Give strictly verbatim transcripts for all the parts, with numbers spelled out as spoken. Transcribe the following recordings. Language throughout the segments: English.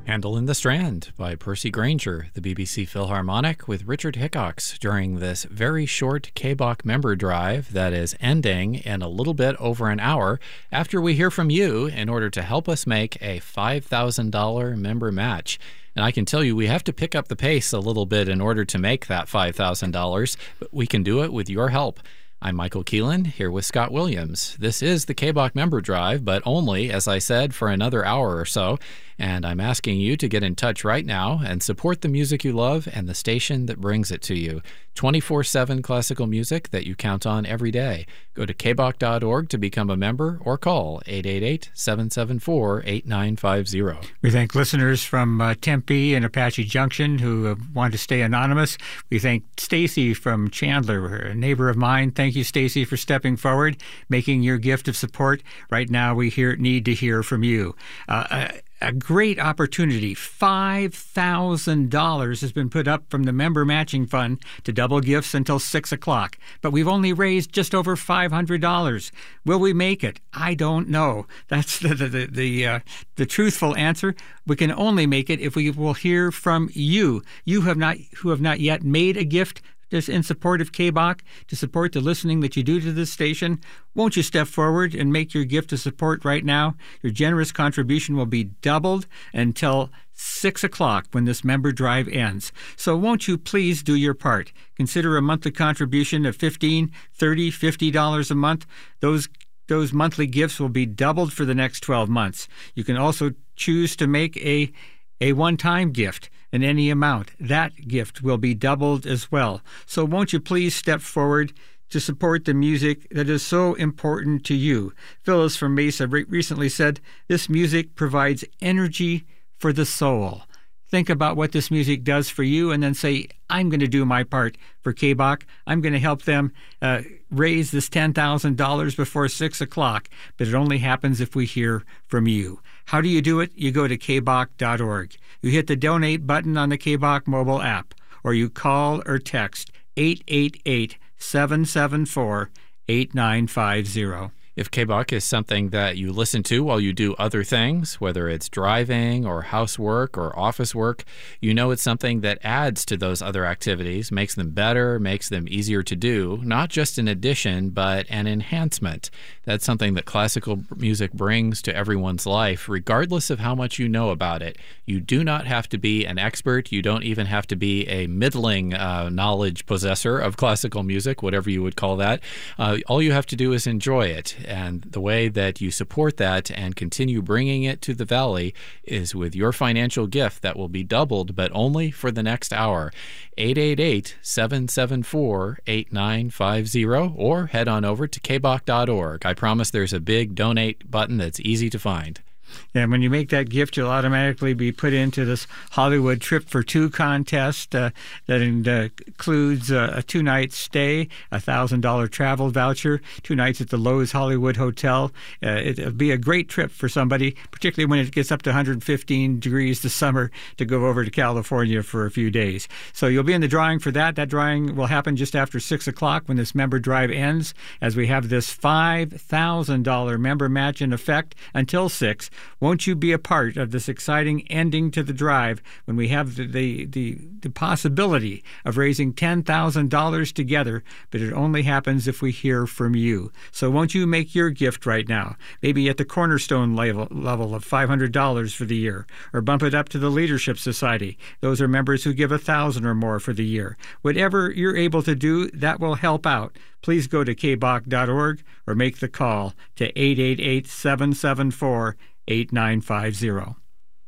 Handel in the Strand by Percy Grainger, the B B C Philharmonic with Richard Hickox during this very short K B O C member drive that is ending in a little bit over an hour after we hear from you in order to help us make a five thousand dollars member match. And I can tell you we have to pick up the pace a little bit in order to make that five thousand dollars, but we can do it with your help. I'm Michael Keelan, here with Scott Williams. This is the K B O C member drive, but only, as I said, for another hour or so. And I'm asking you to get in touch right now and support the music you love and the station that brings it to you. twenty-four seven classical music that you count on every day. Go to k b o c dot org to become a member or call eight eight eight, seven seven four, eight nine five zero. We thank listeners from uh, Tempe and Apache Junction who uh, want to stay anonymous. We thank Stacy from Chandler, a neighbor of mine. Thank you, Stacy, for stepping forward, making your gift of support. Right now, we hear, need to hear from you. Uh, uh, A great opportunity. five thousand dollars has been put up from the member matching fund to double gifts until six o'clock. But we've only raised just over five hundred dollars. Will we make it? I don't know. That's the the the, the, uh, the truthful answer. We can only make it if we will hear from you. You have not who have not yet made a gift just in support of K B O C, to support the listening that you do to this station. Won't you step forward and make your gift of support right now? Your generous contribution will be doubled until six o'clock when this member drive ends. So won't you please do your part? Consider a monthly contribution of fifteen dollars, thirty dollars, fifty dollars a month. Those Those monthly gifts will be doubled for the next twelve months. You can also choose to make a a one-time gift in any amount. That gift will be doubled as well. So won't you please step forward to support the music that is so important to you? Phyllis from Mesa re- recently said, this music provides energy for the soul. Think about what this music does for you and then say, I'm going to do my part for K B O C. I'm going to help them uh, raise this ten thousand dollars before six o'clock. But it only happens if we hear from you. How do you do it? You go to k b o c dot org. You hit the donate button on the K B O C mobile app, or you call or text eight eight eight, seven seven four, eight nine five zero. If K B O C is something that you listen to while you do other things, whether it's driving or housework or office work, you know it's something that adds to those other activities, makes them better, makes them easier to do, not just an addition, but an enhancement. That's something that classical music brings to everyone's life, regardless of how much you know about it. You do not have to be an expert. You don't even have to be a middling uh, knowledge possessor of classical music, whatever you would call that. Uh, all you have to do is enjoy it. And the way that you support that and continue bringing it to the Valley is with your financial gift that will be doubled, but only for the next hour. eight eight eight, seven seven four, eight nine five zero, or head on over to k b o c dot org. I promise there's a big donate button that's easy to find. And when you make that gift, you'll automatically be put into this Hollywood Trip for Two contest uh, that uh, includes uh, a two-night stay, a one thousand dollars travel voucher, two nights at the Lowe's Hollywood Hotel. Uh, it'll be a great trip for somebody, particularly when it gets up to one hundred fifteen degrees this summer, to go over to California for a few days. So you'll be in the drawing for that. That drawing will happen just after six o'clock when this member drive ends, as we have this five thousand dollars member match in effect until six. Won't you be a part of this exciting ending to the drive when we have the the, the, the possibility of raising ten thousand dollars together, but it only happens if we hear from you. So won't you make your gift right now, maybe at the cornerstone level, level of five hundred dollars for the year, or bump it up to the Leadership Society. Those are members who give one thousand dollars or more for the year. Whatever you're able to do, that will help out. Please go to k b o c dot org or make the call to eight eight eight, seven seven four, eight nine five zero.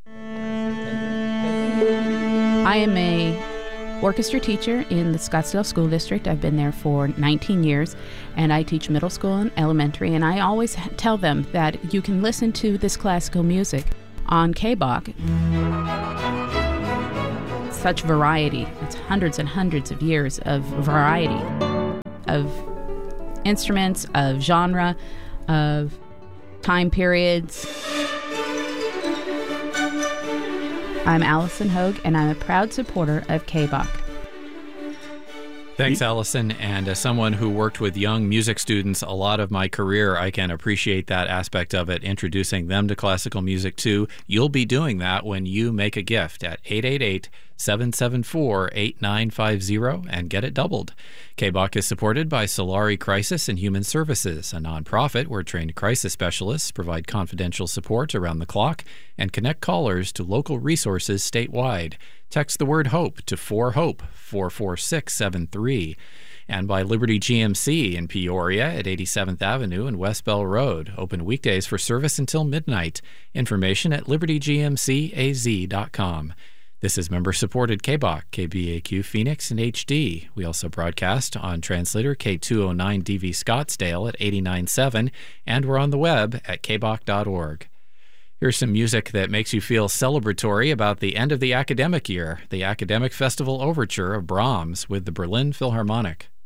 I am a orchestra teacher in the Scottsdale School District. I've been there for nineteen years, and I teach middle school and elementary, and I always tell them that you can listen to this classical music on K B O C. Such variety. It's hundreds and hundreds of years of variety of instruments, of genre, of time periods. I'm Allison Hogue, and I'm a proud supporter of K B O C. Thanks, Allison. And as someone who worked with young music students a lot of my career, I can appreciate that aspect of it, introducing them to classical music too. You'll be doing that when you make a gift at eight eight eight, seven seven four, eight nine five zero and get it doubled. K B O C is supported by Solari Crisis and Human Services, a nonprofit where trained crisis specialists provide confidential support around the clock and connect callers to local resources statewide. Text the word HOPE to four HOPE, four four six seven three. And by Liberty G M C in Peoria at eighty-seventh Avenue and West Bell Road. Open weekdays for service until midnight. Information at liberty g m c a z dot com. This is member-supported K B O C, K B A Q Phoenix, and H D. We also broadcast on translator K two oh nine D V Scottsdale at eighty-nine point seven, and we're on the web at k b o c dot org. Here's some music that makes you feel celebratory about the end of the academic year, the Academic Festival Overture of Brahms with the Berlin Philharmonic.